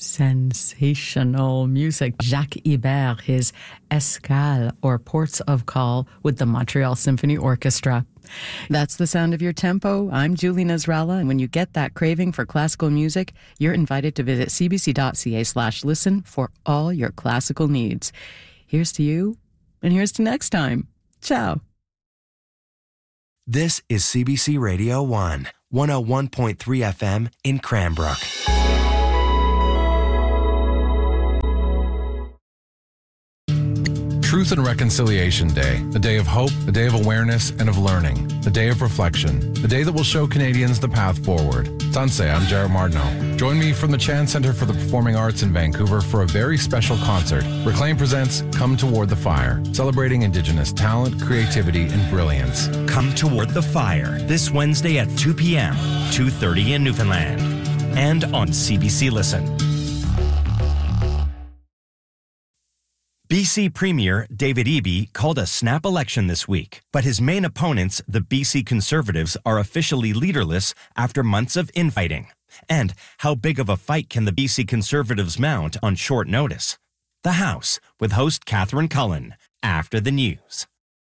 Sensational music. Jacques Ibert, his Escale, or Ports of Call, with the Montreal Symphony Orchestra. That's the sound of your tempo. I'm Julie Nasrallah, and when you get that craving for classical music, you're invited to visit cbc.ca/listen for all your classical needs. Here's to you, and here's to next time. Ciao. This is CBC Radio 1, 101.3 FM in Cranbrook. Truth and Reconciliation Day, a day of hope, a day of awareness and of learning, a day of reflection, a day that will show Canadians the path forward. Sanse, I'm Jared Martineau. Join me from the Chan Centre for the Performing Arts in Vancouver for a very special concert. Reclaim presents Come Toward the Fire, celebrating Indigenous talent, creativity, and brilliance. Come Toward the Fire, this Wednesday at 2 p.m., 2:30 in Newfoundland, and on CBC Listen. BC Premier David Eby called a snap election this week, but his main opponents, the BC Conservatives, are officially leaderless after months of infighting. And how big of a fight can the BC Conservatives mount on short notice? The House, with host Catherine Cullen, after the news.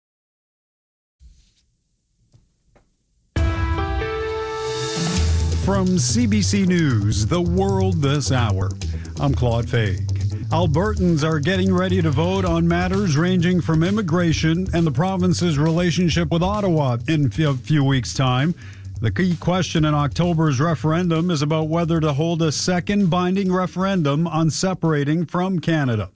From CBC News, The World This Hour, I'm Claude Faig. Albertans are getting ready to vote on matters ranging from immigration and the province's relationship with Ottawa in a few weeks' time. The key question in October's referendum is about whether to hold a second binding referendum on separating from Canada.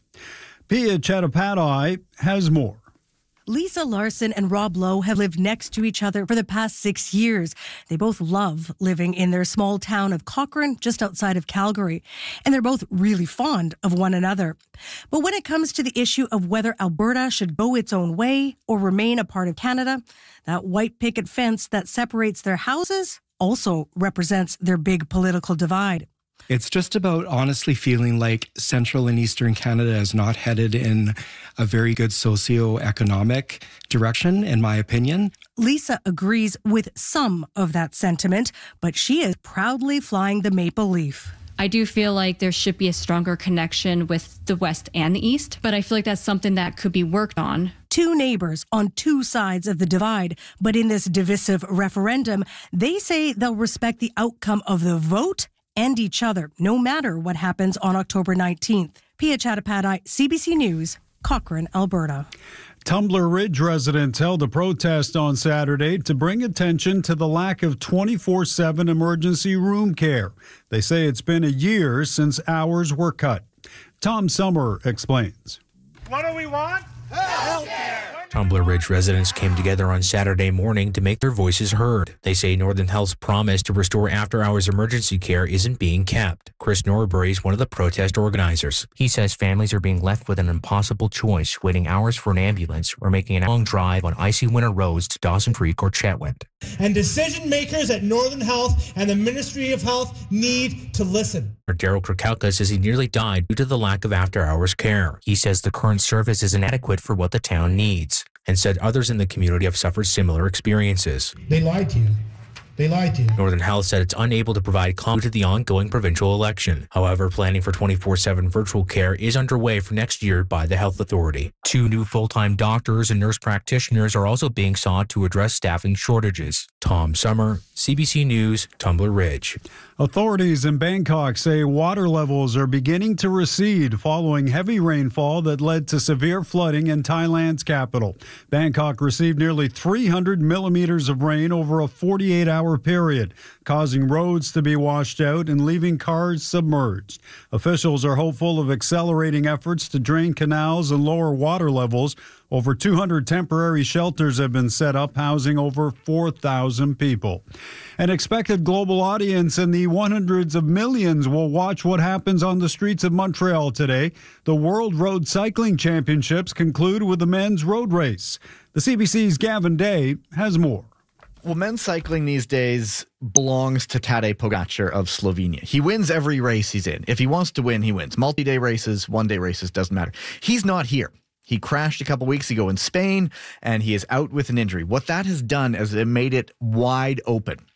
Pia Chattopadhyay has more. Lisa Larson and Rob Lowe have lived next to each other for the past 6 years. They both love living in their small town of Cochrane, just outside of Calgary. And they're both really fond of one another. But when it comes to the issue of whether Alberta should go its own way or remain a part of Canada, that white picket fence that separates their houses also represents their big political divide. It's just about honestly feeling like Central and Eastern Canada is not headed in a very good socio-economic direction, in my opinion. Lisa agrees with some of that sentiment, but she is proudly flying the Maple Leaf. I do feel like there should be a stronger connection with the West and the East, but I feel like that's something that could be worked on. Two neighbors on two sides of the divide, but in this divisive referendum, they say they'll respect the outcome of the vote and each other, no matter what happens on October 19th. Pia Chattopadhyay, CBC News, Cochrane, Alberta. Tumbler Ridge residents held a protest on Saturday to bring attention to the lack of 24/7 emergency room care. They say it's been a year since hours were cut. Tom Summer explains. What do we want? Health care! Tumbler Ridge residents came together on Saturday morning to make their voices heard. They say Northern Health's promise to restore after-hours emergency care isn't being kept. Chris Norbury is one of the protest organizers. He says families are being left with an impossible choice, waiting hours for an ambulance or making a long drive on icy winter roads to Dawson Creek or Chetwynd. And decision makers at Northern Health and the Ministry of Health need to listen. Daryl Krakauka says he nearly died due to the lack of after-hours care. He says the current service is inadequate for what the town needs, and said others in the community have suffered similar experiences. They lied to you. They lied to you. Northern Health said it's unable to provide comment to the ongoing provincial election. However, planning for 24/7 virtual care is underway for next year by the Health Authority. 2 new full-time doctors and nurse practitioners are also being sought to address staffing shortages. Tom Summer, CBC News, Tumbler Ridge. Authorities in Bangkok say water levels are beginning to recede following heavy rainfall that led to severe flooding in Thailand's capital. Bangkok received nearly 300 millimeters of rain over a 48-hour period, causing roads to be washed out and leaving cars submerged. Officials are hopeful of accelerating efforts to drain canals and lower water levels. Over 200 temporary shelters have been set up, housing over 4,000 people. An expected global audience in the hundreds of millions will watch what happens on the streets of Montreal today. The World Road Cycling Championships conclude with the men's road race. The CBC's Gavin Day has more. Well, men's cycling these days belongs to Tadej Pogacar of Slovenia. He wins every race he's in. If he wants to win, he wins. Multi-day races, one-day races, doesn't matter. He's not here. He crashed a couple weeks ago in Spain, and he is out with an injury. What that has done is it made it wide open.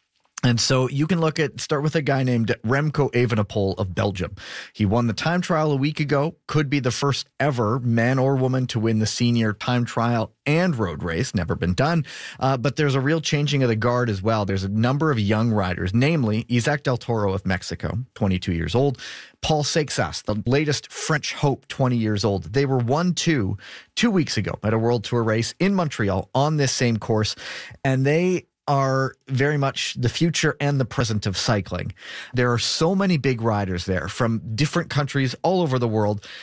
And so you can start with a guy named Remco Evenepoel of Belgium. He won the time trial a week ago, could be the first ever man or woman to win the senior time trial and road race, never been done. But there's a real changing of the guard as well. There's a number of young riders, namely Isaac Del Toro of Mexico, 22 years old, Paul Seixas, the latest French hope, 20 years old. They were 1-2 2 weeks ago at a World Tour race in Montreal on this same course, and they are very much the future and the present of cycling. There are so many big riders there from different countries all over the world.